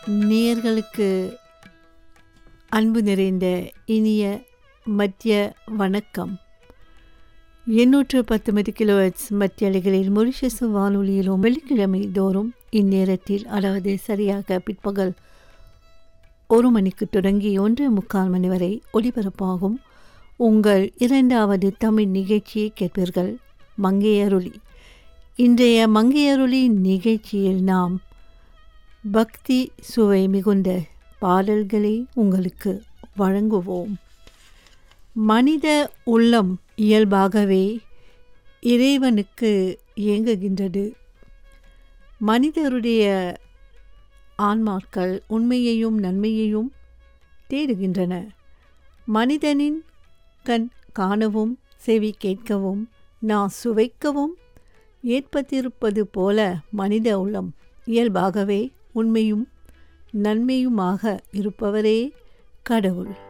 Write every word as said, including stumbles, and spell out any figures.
நேயர்களுக்கு அன்பு நிறைந்த இனிய மத்திய வணக்கம். எண்ணூற்று பத்தொன்பது கிலோஹெர்ட்ஸ் மத்திய அலைகளில் மொரிஷியஸ் வானொலியிலும் வெள்ளிக்கிழமை தோறும் இந்நேரத்தில், அதாவது சரியாக பிற்பகல் ஒரு மணிக்கு தொடங்கி ஒன்று முக்கால் மணி வரை ஒலிபரப்பாகும் உங்கள் இரண்டாவது தமிழ் நிகழ்ச்சியை கேட்பீர்கள். மங்கையருளி. இன்றைய மங்கையருளி நிகழ்ச்சியில் நாம் பக்தி சுவை மிகுந்த பாடல்களை உங்களுக்கு வழங்குவோம். மனித உள்ளம் இயல்பாகவே இறைவனுக்கு இயங்குகின்றது. மனிதருடைய ஆன்மாக்கள் உண்மையையும் நன்மையையும் தேடுகின்றன. மனிதனின் கண் காணவும் செவி கேட்கவும் நா சுவைக்கவும் ஏற்பட்டிருப்பது போல மனித உள்ளம் இயல்பாகவே உண்மையும் நன்மையுமாக இருப்பவரே கடவுள்.